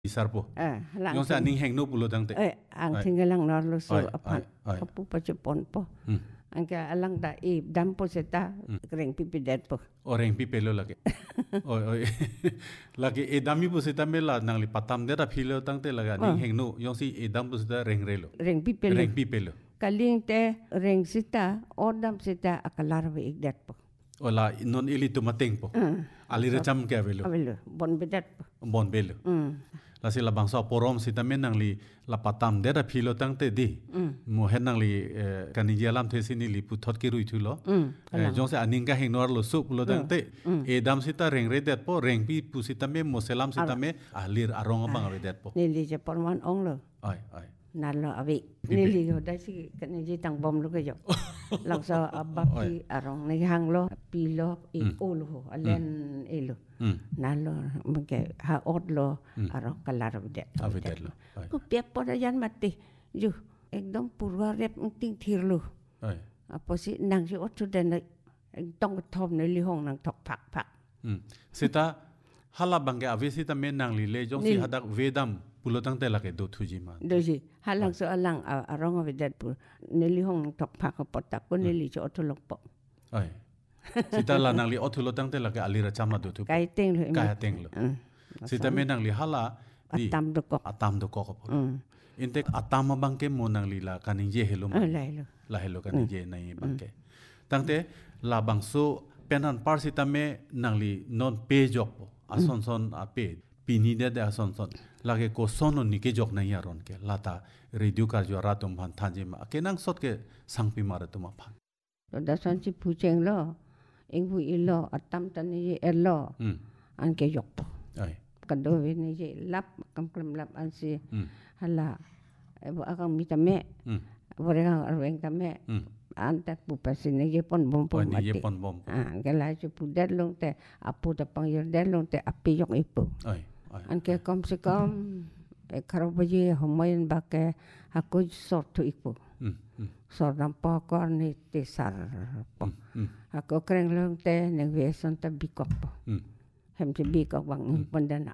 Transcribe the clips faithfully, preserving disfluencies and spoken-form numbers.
Isarpo. Eh, lang. Yung sa aning heng no pulo tang te. Eh, ang tinggalang norluso Ay, apan. ay, ay. Kapu pa Japon po. Hmm. Ang ka alang da i dampo seta kring pipidet po. Orang pipelo lagi. Oi oi. Lagi edami po sita mela nang li patam dera philo tang te laga ning heng no yung si edam po sita reng relo. Ring pipelo. Reng pipelo. Kaling te ring sita ordam sita akalarwe igdet po. Ola non ili tumateng po. Alira cham ke avelo. Avelo bon bedet po. Bon belo. Mm. La si la bangsa porom sita men nang li la patam dera philo tang te di. Mo hen nang li kanija lam the sini li puthot ki rui thulo. Jong se aning ka heng nor lo su pulo tang te. Edam sita reng re det po reng pi pu sita me mo selam sita me alir arong bang ave det po. Nili Japon man ong lo. Ai ai. Nalo avi. Nili go dai si kaniji tang bom lo ko yo. Lang sa abapi arong ni hang lo pilo i ulo alen ilo. Nalo mungkin ha odlo arok kalar bede. Avidet lo. Ku piap po yan mati. Ju ekdom purwa rep ting thir lo. Ai. Apa si nang si otu den tong thom ne li hong nang thok phak phak. Sita hala bangge avi sita men nang li le jong si hadak vedam pulotang te lake do thuji ma. Doji halang so alang arong avidet pu ne li hong nang thok phak po tak ko ne li cho otu lok po. Ai. Sita la nang li otulo tang te lake alira chama do thu. Kai teng lo. Kaya teng lo. Sita men nang li hala di atam do ko. atam do ko ko. Intek atama bangke mo nang li la kaning je hello ma. Lai lo. La hello kaning je nai bangke. Tang te la bangso penan par sita me nang li non pe jok po. Ason son a pe. Pini de de ason son. Lage ko sono nike jok nai aron ke. Lata radio kar jo ratum bhan thanji ma. Kenang sot ke sangpi mara tuma bhan. Da san si pucheng lo. Ing pu ilo atam tan ni elo. An ke yok po. Ai. Kado ni je lap kam kam lap an si hala. Ebo akang mita me. Bore kang arweng ta me. Antak pu pasin ni je pon bom pom mati. Ni je pon bom. Ah, galai ju pu det long te apu da pang yer det long te api yok ipu. Ai. Ai. An ke kom se kom e karo baji homoyen ba ke aku sort tu ipu. Sort nampa ko ni te sar po. Aku kreng long te neng veson ta bikok po. Hem te bikok bang pandana.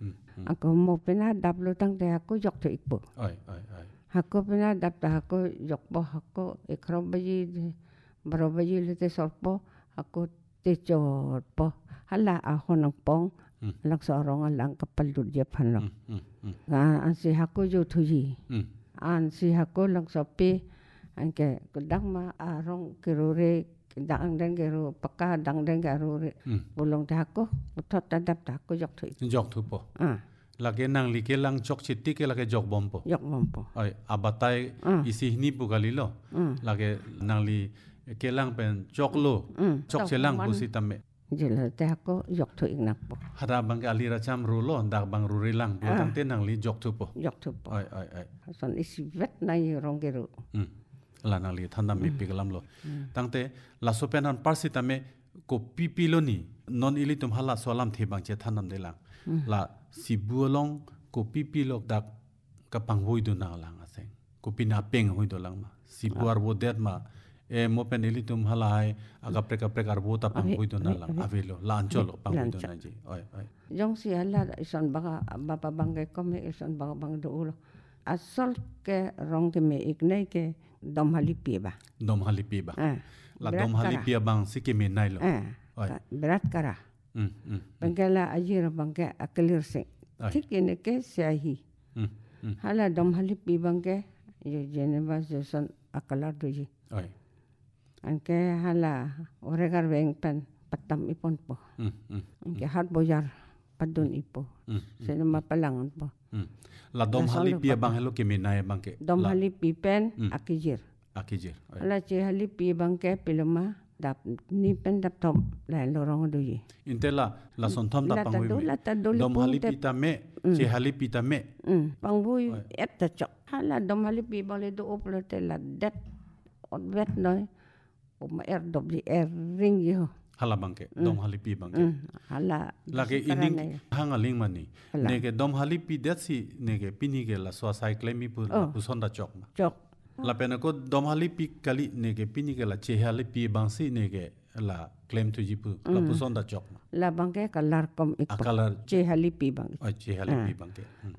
Aku mo pina dablo tang te aku yok tu ipu. Ai ai ai. Aku pina dap ta aku yok po aku e karo baji baro baji le te sort po aku te chot po. Hala ahon ng pong. Lang sa orong lang kapal dur je pan lang. An si aku jo thuji. An si aku lang sa pe an ke kudang ma arong kerure dang den geru paka dang den geru bulong ta aku putot tadap ta aku jok thui. Jok thu po. Ah. Lage nang like lang chok chitti ke lage jok bom po. Jok bom po. Ai abatai isi hni pu galilo. Lage nang li ke lang pen chok lo. Chok chelang pu sitame. Jela te aku jok thui nak po. Hara bang alira cham rulo dak bang ruri lang po tang te nang li jok thu po. Jok thu po. Ai ai ai. Son isi vet nai rong geru. La nang li thanda me pigalam lo. Tang te la sopenan parsita me ko pipilo ni non ili tum hala solam the bang che thanam de lang. La sibuolong ko pipilo dak ka pang hoi do na lang aseng. Ko pina peng hoi do lang ma. Sibuar bo det ma e mo pen ili tum hala hai aga preka preka bo ta pang hoi do na lang avelo la ancholo pang hoi do na ji. Ai ai. Jong si ala ison baga bapa bangge kome ison baga bang do ulo. Asal ke rong ke me iknai ke dom halipi ba. Dom halipi ba. La dom halipi bang sike me nai lo. Berat kara. Bangkala ajir bangke akalir se. Tik ini ke siahi. Hala dom halipi bangke je Geneva Jason akalar doji. Ai. Anke hala oregar weng pen patam ipon po. Anke hat boyar padun ipo. Senema palangan po. La dom halipi bang hello ke me nai bangke. Dom halipi pen akijir. Akijir. Ala che halipi bangke piloma dap ni pen dap tom la lorong doji. Intela la son tom da pangui. Dom halipi ta me che halipi ta me. Pangui et ta chok. Hala dom halipi bang le do oplo te la det on vet noi. O ma er dobli er ring yo. Hala bangke dom halipi bangke. Hala. Lage ining hanga ling mani. Nege dom halipi det si nege pini ke la so cycle mi pu pu sonda chok ma. Chok. La pena ko dom halipi kali nege pini ke la che halipi bang si nege la claim to jipu la puson da chok La bangke kalar kom ik akalar che halipi bang. oh che hali pi bangke